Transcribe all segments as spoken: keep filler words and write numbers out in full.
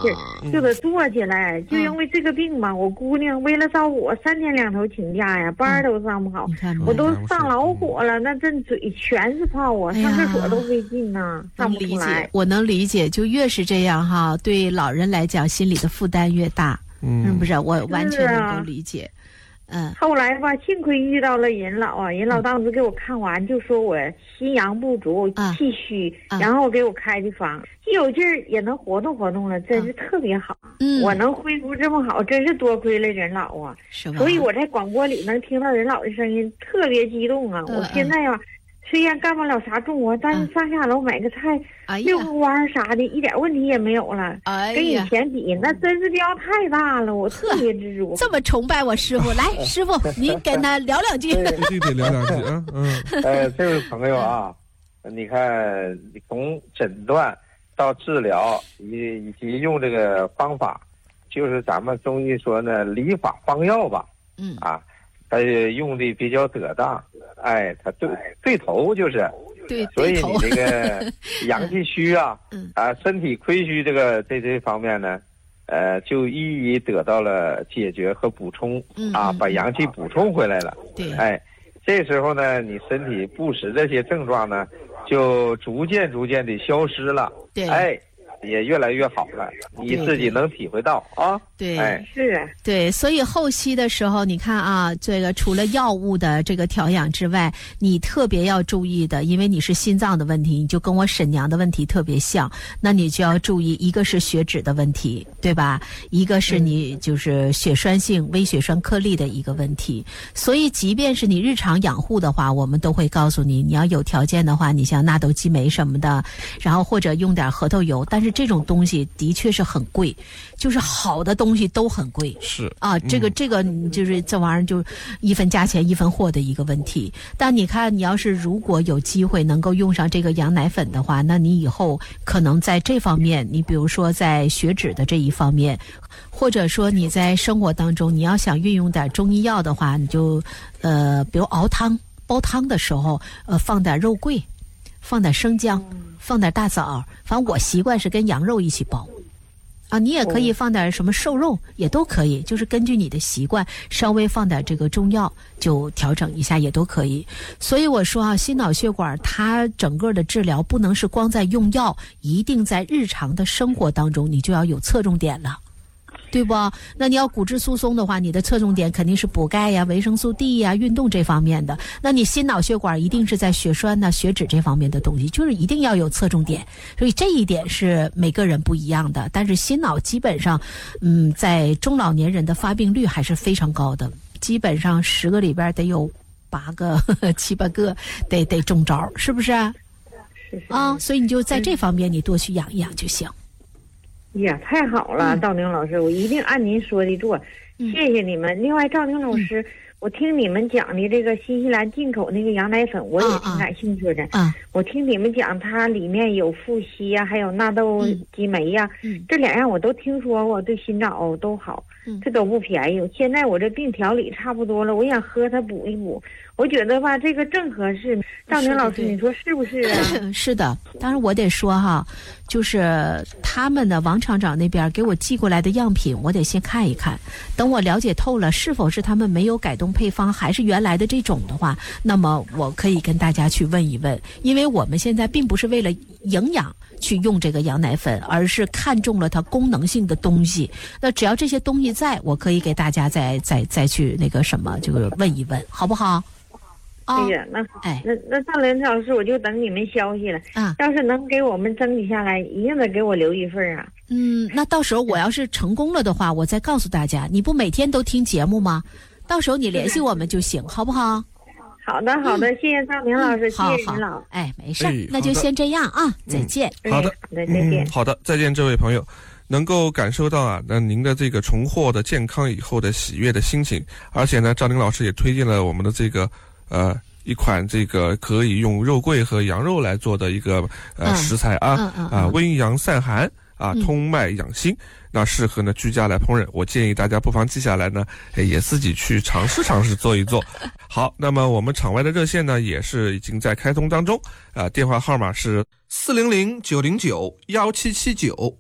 气，就得坐起来。就因为这个病嘛，我姑娘为了照顾我，三天两头请假呀，班都上不好，我都上老火了，那这嘴全是泡啊，上厕所都费劲呐，上不出来。 我能理解，就越是这样哈，对老人来讲，心里的负担越大。嗯，不是，我完全能够理解。嗯， 后来吧，幸亏遇到了人老啊，人老当时给我看完，就说我心阳不足，气虚，啊、然后给我开的方，一有劲儿也能活动活动了，真是特别好。嗯，我能恢复这么好，真是多亏了人老啊。 是吧？ 所以我在广播里能听到人老的声音，特别激动啊！嗯、我现在啊。虽然干不了啥重活，但是上下楼买个菜、嗯、遛个弯啥的，一点问题也没有了。哎、跟以前比，那真是变化太大了，我特别知足。 这么崇拜我师傅，来，师傅您跟他聊两句。 必须得聊两句啊！嗯， 呃，这位朋友啊，你看从诊断到治疗，以以及用这个方法，就是咱们中医说呢，理法方药吧。嗯啊。他用的比较得当，哎，他对对头就是， 对， 所以你这个阳气虚啊，嗯啊，身体亏虚这个这这方面呢，呃，就一一得到了解决和补充，嗯、啊，把阳气补充回来了。 对， 哎，这时候呢，你身体不时这些症状呢，就逐渐逐渐的消失了。 对， 哎。也越来越好了，你自己能体会到啊。 对， 哎， 是， 对，所以后期的时候，你看啊，这个除了药物的这个调养之外，你特别要注意的，因为你是心脏的问题，你就跟我婶娘的问题特别像，那你就要注意，一个是血脂的问题，对吧？一个是你就是血栓性微血栓颗粒的一个问题。所以，即便是你日常养护的话，我们都会告诉你，你要有条件的话，你像纳豆激酶什么的，然后或者用点核桃油，但是这种东西的确是很贵，就是好的东西都很贵。 是啊，这个、嗯、这个就是这玩意儿就一分价钱一分货的一个问题。但你看，你要是如果有机会能够用上这个羊奶粉的话，那你以后可能在这方面，你比如说在血脂的这一方面，或者说你在生活当中，你要想运用点中医药的话，你就呃，比如熬汤、煲汤的时候，呃，放点肉桂，放点生姜。放点大枣，反正我习惯是跟羊肉一起煲，啊，你也可以放点什么瘦肉，也都可以，就是根据你的习惯，稍微放点这个中药，就调整一下也都可以。所以我说啊，心脑血管它整个的治疗不能是光在用药，一定在日常的生活当中，你就要有侧重点了。对不？那你要骨质疏松的话，你的侧重点肯定是补钙呀、维生素 D 呀、运动这方面的。那你心脑血管一定是在血栓呐、血脂这方面的东西，就是一定要有侧重点。所以这一点是每个人不一样的。但是心脑基本上，嗯，在中老年人的发病率还是非常高的，基本上十个里边得有八个、呵呵七八个得得中招，是不是？ 是是啊，所以你就在这方面你多去养一养就行。 呀，太好了，赵宁老师，我一定按您说的做，谢谢你们。另外，赵宁老师，我听你们讲的这个新西兰进口那个羊奶粉，我也挺感兴趣的。啊，我听你们讲，它里面有富硒呀，还有纳豆激酶呀，这两样我都听说过，对心脏都好，这都不便宜。现在我这病调理差不多了，我想喝它补一补。我觉得吧，这个正合适。赵宁老师，你说是不是啊？ 是的，当然我得说哈，就是他们呢，王厂长那边给我寄过来的样品，我得先看一看。等我了解透了，是否是他们没有改动配方，还是原来的这种的话，那么我可以跟大家去问一问。因为我们现在并不是为了营养去用这个羊奶粉，而是看中了它功能性的东西。那只要这些东西在，我可以给大家再再再去那个什么，就是问一问，好不好？ 哎呀，那哎， 那那赵林老师，我就等你们消息了啊！要是能给我们争取下来，一定得给我留一份啊！ 嗯，那到时候我要是成功了的话，我再告诉大家。你不每天都听节目吗？到时候你联系我们就行，好不好？ 好的，好的，嗯、谢谢赵明老师， 嗯、 谢谢您老。 哎，没事、哎，那就先这样啊，再见。 嗯、好的， 好的，再见、 嗯。好的，再见，这位朋友。能够感受到啊，那您的这个重获的健康以后的喜悦的心情，而且呢，赵宁老师也推荐了我们的这个呃。一款这个可以用肉桂和羊肉来做的一个呃食材啊、嗯嗯嗯、啊温阳散寒啊通脉养心、嗯，那适合呢居家来烹饪。我建议大家不妨记下来呢，也自己去尝试尝试做一做。好，那么我们场外的热线呢也是已经在开通当中啊，电话号码是四零零九零九幺七七九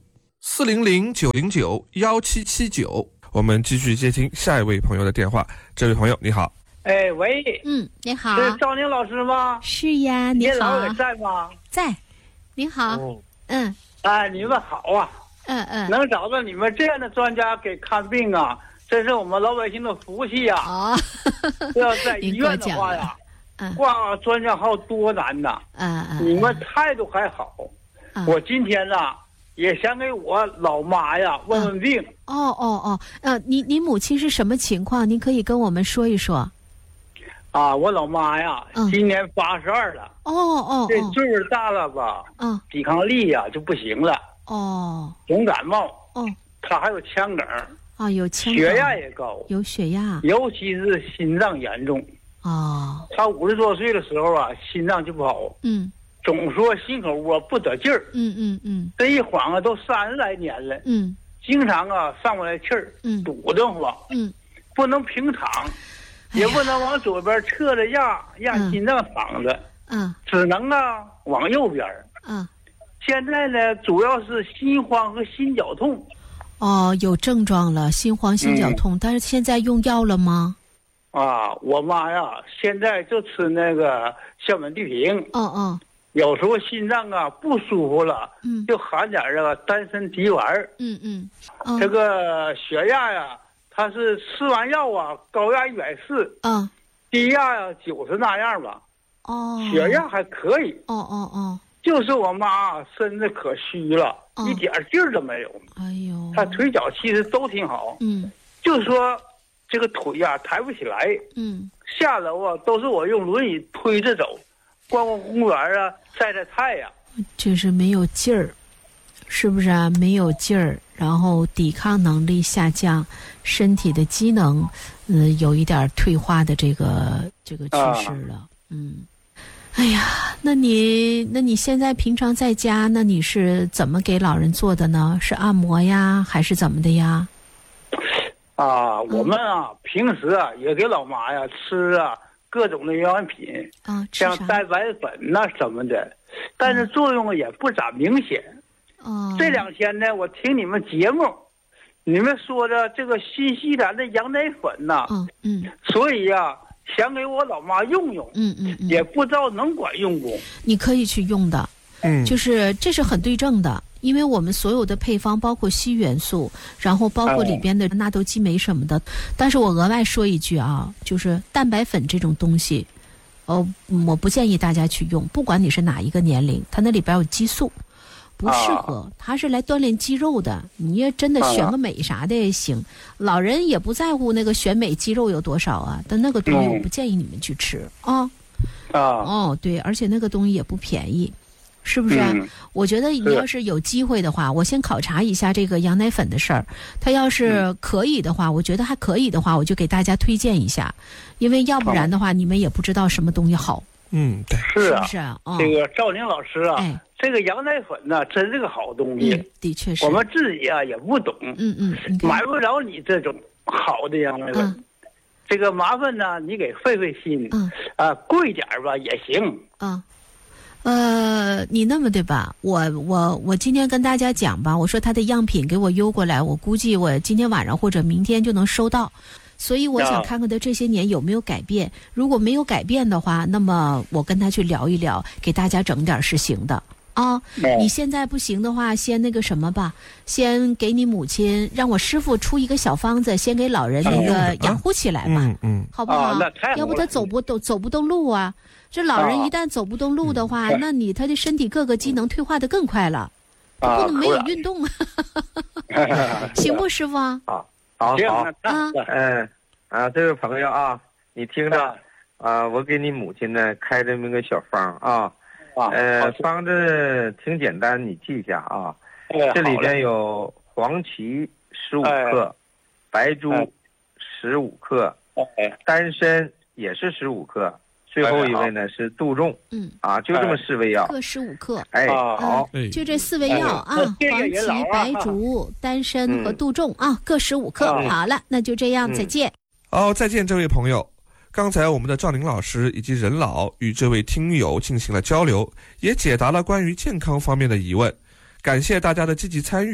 四零零九零九幺七七九。我们继续接听下一位朋友的电话。这位朋友你好。 哎喂， 嗯，你好， 是赵宁老师吗？ 是呀，你好。 老也在吗？ 在。你好。哦、嗯。 哎，你们好啊。 嗯嗯。 能找到你们这样的专家给看病啊，这是我们老百姓的福气呀、啊。哦。要在医院的话呀，嗯、挂专家号多难呐。嗯嗯。你们态度还好。嗯、我今天呢。也想给我老妈呀问问病。 哦哦哦，呃，你你母亲是什么情况？您可以跟我们说一说。 啊，我老妈呀，嗯、今年八十二了。 哦哦， 这岁数大了吧？嗯，抵抗力呀就不行了。 哦， 总感冒。 哦， 她还有腔梗。 啊，有腔梗。 血压也高。 有血压。 尤其是心脏严重。 哦。 她五十多岁的时候啊，心脏就不好。嗯。总说心口窝不得劲儿， 嗯嗯嗯， 这一晃啊都三十来年了，嗯，经常啊上不来气儿，嗯，堵得慌，嗯，不能平躺，也不能往左边侧着压压心脏躺着，嗯，只能啊往右边，嗯，现在呢主要是心慌和心绞痛， 哦，有症状了，心慌心绞痛，嗯、但是现在用药了吗？ 啊，我妈呀，现在就吃那个硝苯地平， 嗯嗯。 有时候心脏啊不舒服了，嗯，就含点这个丹参地丸，嗯嗯，哦、这个血压呀，它是吃完药啊，高压一百四，嗯，低压呀九十那样吧，哦，血压还可以， 哦哦哦， 就是我妈身子可虚了，哦、一点劲儿都没有， 哎呦， 她腿脚其实都挺好，嗯，就说这个腿呀抬不起来，嗯，下楼啊都是我用轮椅推着走。逛逛公园啊，晒晒太阳， 就是没有劲儿，是不是啊？没有劲儿，然后抵抗能力下降，身体的机能，嗯、呃，有一点退化的这个这个趋势了。啊、嗯，哎呀，那你那你现在平常在家，那你是怎么给老人做的呢？是按摩呀，还是怎么的呀？ 啊，我们啊，嗯、平时啊也给老妈呀吃啊。各种的营养品，啊，像蛋白粉呐、啊、什么的，但是作用也不咋明显。哦，这两天呢，我听你们节目，你们说的这个新西兰的羊奶粉呐、啊，嗯嗯，所以呀、啊，想给我老妈用用，嗯嗯，嗯也不知道能管用不？ 你可以去用的，嗯，就是这是很对症的。因为我们所有的配方包括硒元素，然后包括里边的纳豆激酶什么的，但是我额外说一句啊，就是蛋白粉这种东西，哦，我不建议大家去用，不管你是哪一个年龄，它那里边有激素，不适合，它是来锻炼肌肉的。你也真的选个美啥的也行，老人也不在乎那个选美肌肉有多少啊，但那个东西我不建议你们去吃啊。啊，哦，对，而且那个东西也不便宜。是不是、啊嗯？我觉得你要是有机会的话，我先考察一下这个羊奶粉的事儿。它要是可以的话，我觉得还可以的话，我就给大家推荐一下，因为要不然的话，你们也不知道什么东西好。 嗯，对， 是啊， 是啊，哦、 这个赵宁老师啊，哎、这个羊奶粉呢，真是个好东西。 嗯、的确是。 我们自己啊也不懂，嗯嗯，买不着你这种好的羊奶粉。嗯、这个麻烦呢，你给费费心，嗯啊，贵点吧也行。 嗯。呃，你那么对吧？我我我今天跟大家讲吧，我说他的样品给我邮过来，我估计我今天晚上或者明天就能收到，所以我想看看他这些年有没有改变。如果没有改变的话，那么我跟他去聊一聊，给大家整点是行的啊。你现在不行的话，先那个什么吧，先给你母亲，让我师傅出一个小方子，先给老人那个养护起来吧，嗯嗯，好不好？ 啊、 要不他走不动走不动路啊。这老人一旦走不动路的话，啊、那你他的身体各个机能退化的更快了，他不能没有运动啊，行不，师傅？ 啊，好，好，啊，嗯，啊，这位朋友啊，你听着，啊，我给你母亲呢开这么个小方啊，啊，呃，方子挺简单，你记一下啊，这里边有黄芪十五克，白术十五克，丹参也是十五克。最后一位呢是杜仲，嗯啊，就这么四味药， 各十五克。 哎，好， 就这四味药啊，黄芪、白术、丹参和杜仲啊，各十五克。好了，那就这样，再见。 好，再见，这位朋友。刚才我们的赵宁老师以及任老与这位听友进行了交流，也解答了关于健康方面的疑问。感谢大家的积极参与。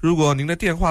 如果您的电话